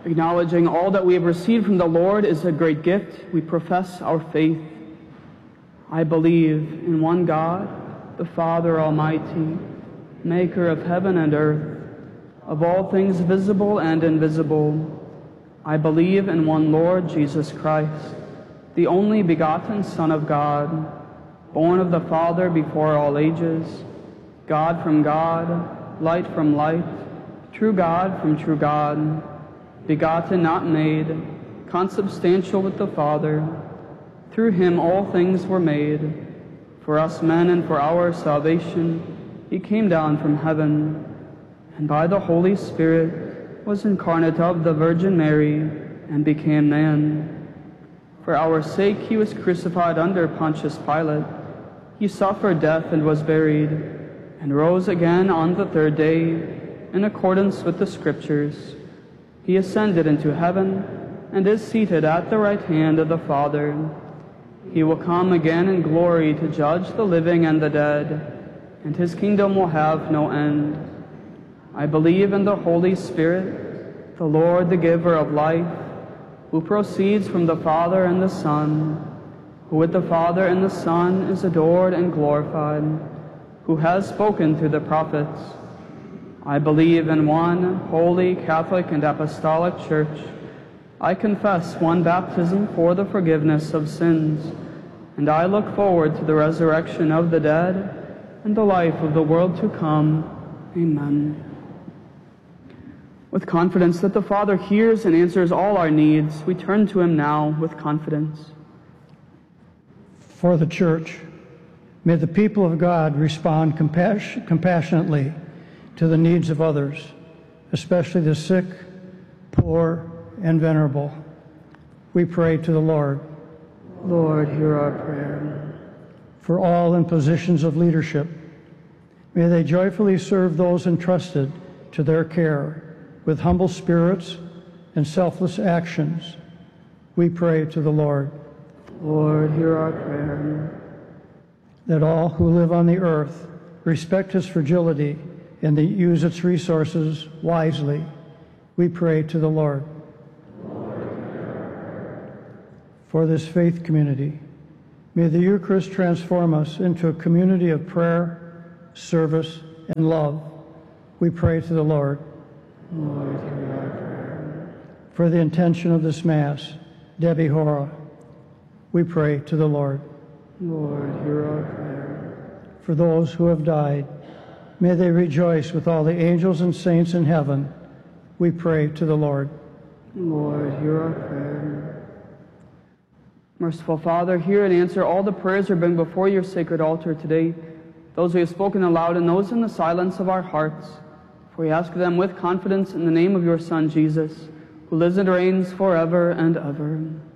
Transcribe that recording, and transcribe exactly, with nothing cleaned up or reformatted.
Acknowledging all that we have received from the Lord is a great gift, we profess our faith. I believe in one God, the Father Almighty, maker of heaven and earth, of all things visible and invisible. I believe in one Lord Jesus Christ, the only begotten Son of God, born of the Father before all ages, God from God, light from light, true God from true God, begotten, not made, consubstantial with the Father. Through him all things were made. For us men and for our salvation, he came down from heaven, and by the Holy Spirit was incarnate of the Virgin Mary and became man. For our sake he was crucified under Pontius Pilate. He suffered death and was buried, and rose again on the third day, in accordance with the Scriptures. He ascended into heaven, and is seated at the right hand of the Father. He will come again in glory to judge the living and the dead, and his kingdom will have no end. I believe in the Holy Spirit, the Lord, the giver of life, who proceeds from the Father and the Son, who with the Father and the Son is adored and glorified, who has spoken through the prophets. I believe in one holy, Catholic, and Apostolic Church. I confess one baptism for the forgiveness of sins, and I look forward to the resurrection of the dead and the life of the world to come. Amen. With confidence that the Father hears and answers all our needs, we turn to him now with confidence. For the Church, may the people of God respond compass- compassionately to the needs of others, especially the sick, poor, and venerable. We pray to the Lord. Lord, hear our prayer. For all in positions of leadership, may they joyfully serve those entrusted to their care with humble spirits and selfless actions. We pray to the Lord. Lord, hear our prayer. That all who live on the earth respect his fragility and they use its resources wisely. We pray to the Lord. For this faith community, may the Eucharist transform us into a community of prayer, service, and love. We pray to the Lord. Lord, hear our prayer. For the intention of this Mass, Debbie Hora, we pray to the Lord. Lord, hear our prayer. For those who have died, may they rejoice with all the angels and saints in heaven. We pray to the Lord. Lord, hear our prayer. Merciful Father, hear and answer all the prayers we bring before your sacred altar today, those we have spoken aloud and those in the silence of our hearts. For we ask them with confidence in the name of your Son, Jesus, who lives and reigns forever and ever.